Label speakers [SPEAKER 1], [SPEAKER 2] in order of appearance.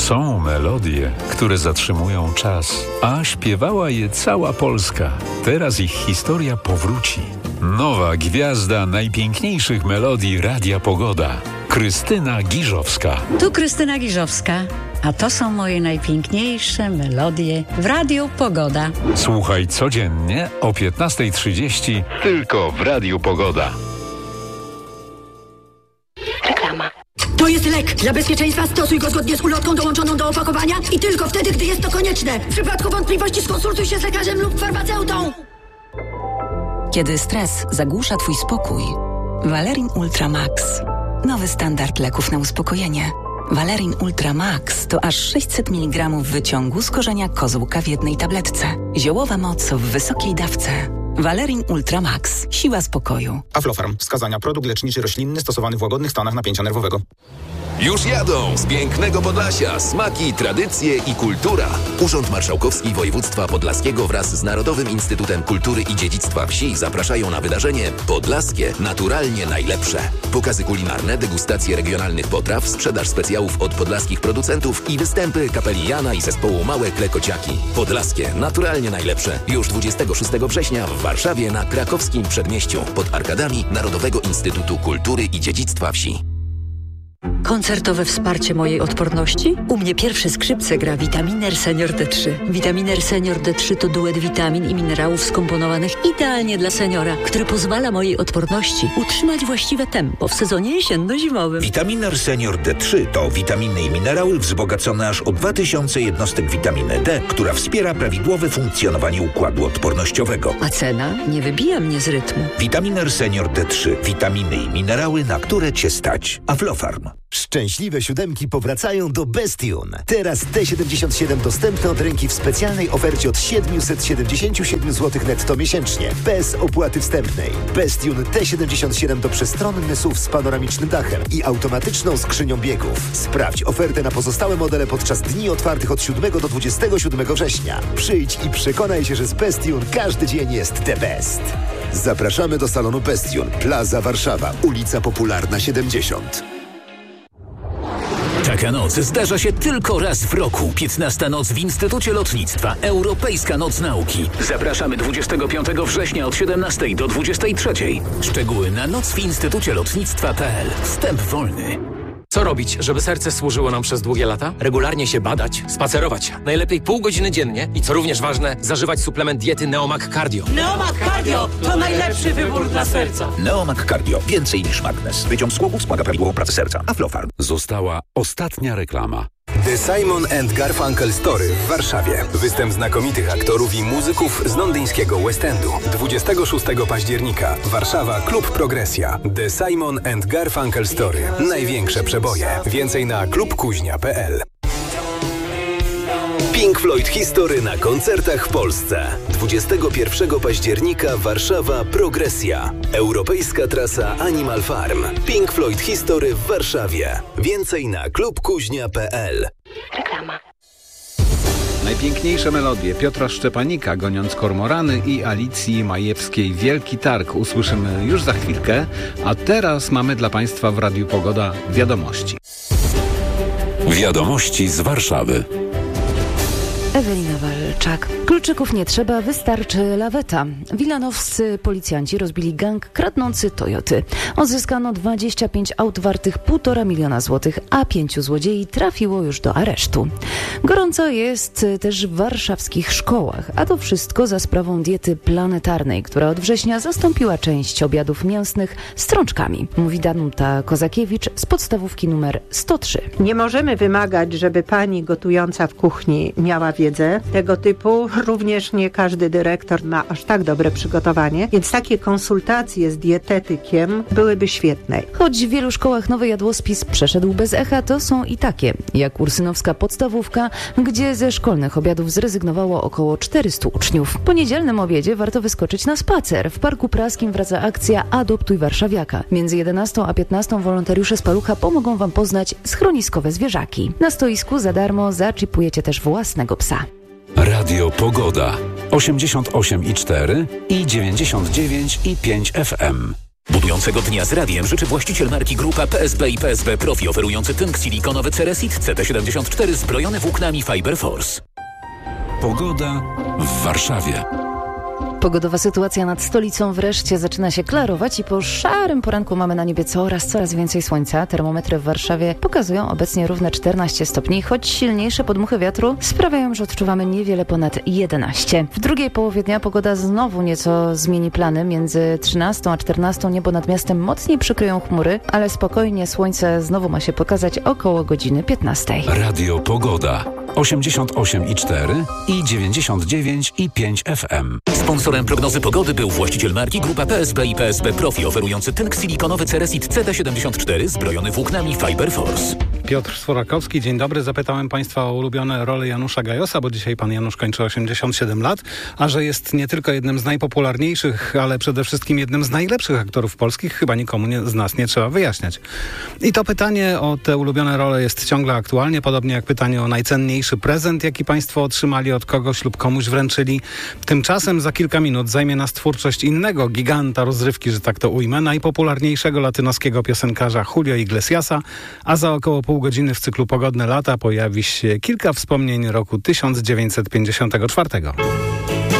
[SPEAKER 1] Są melodie, które zatrzymują czas, a śpiewała je cała Polska. Teraz ich historia powróci. Nowa gwiazda najpiękniejszych melodii Radia Pogoda. Krystyna Giżowska.
[SPEAKER 2] Tu Krystyna Giżowska, a to są moje najpiękniejsze melodie w Radiu Pogoda.
[SPEAKER 1] Słuchaj codziennie o 15:30 tylko w Radiu Pogoda.
[SPEAKER 3] Reklama. To jest lek. Dla bezpieczeństwa stosuj go zgodnie z ulotką dołączoną do opakowania i tylko wtedy, gdy jest to konieczne. W przypadku wątpliwości skonsultuj się z lekarzem lub farmaceutą.
[SPEAKER 4] Kiedy stres zagłusza Twój spokój, Valerin Ultra Max. Nowy standard leków na uspokojenie. Valerin Ultra Max to aż 600 mg wyciągu z korzenia kozłka w jednej tabletce. Ziołowa moc w wysokiej dawce. Valerin Ultra Max. Siła spokoju.
[SPEAKER 5] Aflofarm. Wskazania: produkt leczniczy roślinny stosowany w łagodnych stanach napięcia nerwowego.
[SPEAKER 6] Już jadą z pięknego Podlasia smaki, tradycje i kultura. Urząd Marszałkowski Województwa Podlaskiego wraz z Narodowym Instytutem Kultury i Dziedzictwa Wsi zapraszają na wydarzenie Podlaskie naturalnie najlepsze. Pokazy kulinarne, degustacje regionalnych potraw, sprzedaż specjałów od podlaskich producentów i występy kapeli Jana i zespołu Małe Klekociaki. Podlaskie naturalnie najlepsze. Już 26 września w Warszawie na Krakowskim Przedmieściu pod arkadami Narodowego Instytutu Kultury i Dziedzictwa Wsi.
[SPEAKER 7] Koncertowe wsparcie mojej odporności? U mnie pierwsze skrzypce gra Vitaminer Senior D3. Vitaminer Senior D3 to duet witamin i minerałów skomponowanych idealnie dla seniora, który pozwala mojej odporności utrzymać właściwe tempo w sezonie jesienno-zimowym.
[SPEAKER 8] Vitaminer Senior D3 to witaminy i minerały wzbogacone aż o 2000 jednostek witaminy D, która wspiera prawidłowe funkcjonowanie układu odpornościowego.
[SPEAKER 7] A cena nie wybija mnie z rytmu.
[SPEAKER 8] Vitaminer Senior D3. Witaminy i minerały, na które Cię stać. Aflofarm.
[SPEAKER 9] Szczęśliwe siódemki powracają do Bestune. Teraz T77 dostępne od ręki w specjalnej ofercie od 777 zł netto miesięcznie. Bez opłaty wstępnej. Bestune T77 to przestronny SUV z panoramicznym dachem i automatyczną skrzynią biegów. Sprawdź ofertę na pozostałe modele podczas dni otwartych od 7 do 27 września. Przyjdź i przekonaj się, że z Bestune każdy dzień jest the best. Zapraszamy do salonu Bestune. Plaza Warszawa. Ulica Popularna 70.
[SPEAKER 10] Taka noc zdarza się tylko raz w roku. 15. noc w Instytucie Lotnictwa. Europejska Noc Nauki. Zapraszamy 25 września od 17 do 23. Szczegóły na nocwinstytucielotnictwa.pl. Wstęp wolny.
[SPEAKER 11] Co robić, żeby serce służyło nam przez długie lata? Regularnie się badać, spacerować. Najlepiej pół godziny dziennie i co również ważne, zażywać suplement diety Neomag Cardio.
[SPEAKER 12] Neomag Cardio to najlepszy wybór dla serca.
[SPEAKER 8] Neomag Cardio. Więcej niż magnes. Wyciąg z głowu wspomaga prawidłową pracę serca. Aflofarm.
[SPEAKER 1] Została ostatnia reklama.
[SPEAKER 13] The Simon & Garfunkel Story w Warszawie. Występ znakomitych aktorów i muzyków z londyńskiego West Endu. 26 października. Warszawa, Klub Progresja. The Simon & Garfunkel Story. Największe przeboje. Więcej na klubkuźnia.pl. Pink Floyd History na koncertach w Polsce. 21 października Warszawa Progresja. Europejska trasa Animal Farm. Pink Floyd History w Warszawie. Więcej na klubkuźnia.pl.
[SPEAKER 3] Reklama.
[SPEAKER 14] Najpiękniejsze melodie Piotra Szczepanika, Goniąc kormorany, i Alicji Majewskiej, Wielki Targ usłyszymy już za chwilkę, a teraz mamy dla Państwa w Radiu Pogoda wiadomości.
[SPEAKER 1] Wiadomości z Warszawy.
[SPEAKER 15] Ewelina Walczak. Kluczyków nie trzeba, wystarczy laweta. Wilanowscy policjanci rozbili gang kradnący Toyoty. Odzyskano 25 aut wartych 1,5 miliona złotych, a 5 złodziei trafiło już do aresztu. Gorąco jest też w warszawskich szkołach, a to wszystko za sprawą diety planetarnej, która od września zastąpiła część obiadów mięsnych strączkami. Mówi Danuta Kozakiewicz z podstawówki numer 103.
[SPEAKER 16] Nie możemy wymagać, żeby pani gotująca w kuchni miała wiedzę tego typu. Również nie każdy dyrektor ma aż tak dobre przygotowanie, więc takie konsultacje z dietetykiem byłyby świetne.
[SPEAKER 15] Choć w wielu szkołach nowy jadłospis przeszedł bez echa, to są i takie, jak Ursynowska Podstawówka, gdzie ze szkolnych obiadów zrezygnowało około 400 uczniów. Po niedzielnym obiedzie warto wyskoczyć na spacer. W Parku Praskim wraca akcja Adoptuj Warszawiaka. Między 11 a 15 wolontariusze z Palucha pomogą Wam poznać schroniskowe zwierzaki. Na stoisku za darmo zaczipujecie też własnego psa.
[SPEAKER 1] Radio Pogoda 88,4 i 99,5 FM.
[SPEAKER 10] Budującego dnia z radiem życzy właściciel marki Grupa PSB i PSB Profi, oferujący tynk silikonowy Ceresit CT74 zbrojony włóknami Fiber Force.
[SPEAKER 1] Pogoda w Warszawie.
[SPEAKER 15] Pogodowa sytuacja nad stolicą wreszcie zaczyna się klarować i po szarym poranku mamy na niebie coraz więcej słońca. Termometry w Warszawie pokazują obecnie równe 14 stopni, choć silniejsze podmuchy wiatru sprawiają, że odczuwamy niewiele ponad 11. W drugiej połowie dnia pogoda znowu nieco zmieni plany. Między 13 a 14 niebo nad miastem mocniej przykryją chmury, ale spokojnie słońce znowu ma się pokazać około godziny 15.
[SPEAKER 1] Radio Pogoda 88,4 i 99,5 FM.
[SPEAKER 10] Sponsorem prognozy pogody był właściciel marki Grupa PSB i PSB Profi, oferujący tynk silikonowy Ceresit CT74 zbrojony włóknami Fiber Force.
[SPEAKER 14] Piotr Sforakowski, dzień dobry. Zapytałem Państwa o ulubione role Janusza Gajosa, bo dzisiaj pan Janusz kończy 87 lat, a że jest nie tylko jednym z najpopularniejszych, ale przede wszystkim jednym z najlepszych aktorów polskich, chyba nikomu z nas nie trzeba wyjaśniać. I to pytanie o te ulubione role jest ciągle aktualnie, podobnie jak pytanie o najcenniejszy prezent, jaki Państwo otrzymali od kogoś lub komuś wręczyli. Tymczasem za kilka minut zajmie nas twórczość innego giganta rozrywki, że tak to ujmę, najpopularniejszego latynoskiego piosenkarza Julio Iglesiasa, a za około pół godziny w cyklu Pogodne lata pojawi się kilka wspomnień roku 1954.